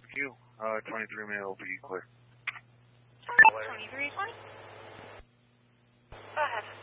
Q. 23 male be clear. 2320? Go ahead.